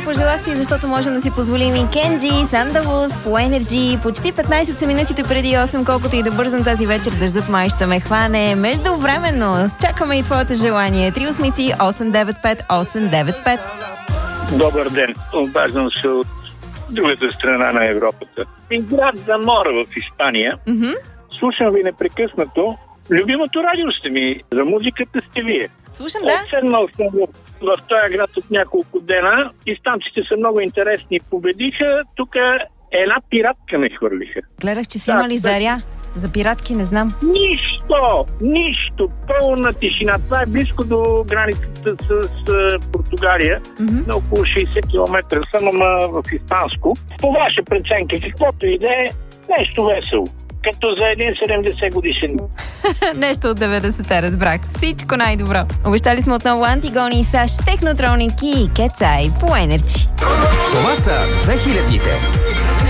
пожелахте, защото можем да си позволим и Кенджи, Сандалус, по Energy. Почти 15 са минутите преди 8, колкото и да бързам тази вечер, дъждът май ще ме хване. Междувременно, чакаме и твоето желание. 385-895-895. Добър ден. Обаждам се от другата страна на Европата. И град Замора в Испания. Слушам ви непрекъснато. Любимото радио сте ми. За музиката сте вие. Слушам, да. Седнал съм в този град от няколко дена и станците са много интересни. Победиха. Тук една пиратка ме хвърлиха. Гледах, че си имали заря. За пиратки не знам. Нищо. Пълна тишина. Това е близко до границата с Португалия. На около 60 км съм, ама в испанско. По ваша преценка, каквото и да е, нещо весело. Като за един 70 годишен. Нещо от 90-те, разбрах. Всичко най-добро. Обещали сме отново Антигони, САЩ, Технотроник и Кетсай по Energy. Това са 2000-те.